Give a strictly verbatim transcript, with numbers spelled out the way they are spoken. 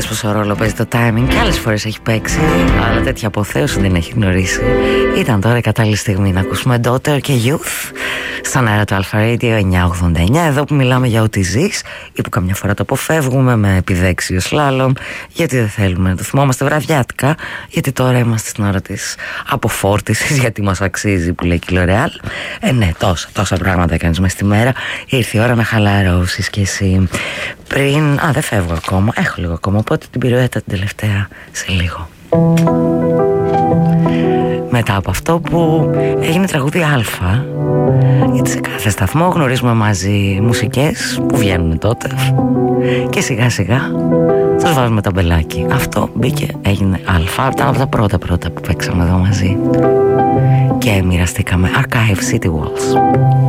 είδες πόσο ρόλο παίζει το timing? Και άλλες φορές έχει παίξει, αλλά τέτοια αποθέωση δεν έχει γνωρίσει. Ήταν τώρα η κατάλληλη στιγμή να ακούσουμε Daughter και Youth στον αέρα του Alpha Radio εννιακόσια ογδόντα εννιά. Εδώ που μιλάμε για ό,τι ζεις ή που καμιά φορά το αποφεύγουμε με επιδέξιο σλάλομ, γιατί δεν θέλουμε να το θυμόμαστε βραδιάτικα, γιατί τώρα είμαστε στην ώρα της αποφόρτισης, γιατί μας αξίζει που λέει και η L'Oréal. Ε, ναι, τόσα, τόσα πράγματα έκανες μες στη μέρα. Ήρθε η ώρα να χαλαρώσεις κι εσύ. Πριν, α, δεν φεύγω ακόμα, έχω λίγο ακόμα, οπότε την πυρουέτα την τελευταία σε λίγο. Μετά από αυτό που έγινε τραγούδι Α, γιατί σε κάθε σταθμό γνωρίζουμε μαζί μουσικές που βγαίνουν τότε και σιγά σιγά τους βάζουμε τα μπελάκι. Αυτό μπήκε, έγινε Α, ήταν από τα πρώτα πρώτα που παίξαμε εδώ μαζί και μοιραστήκαμε. Archive City Walls.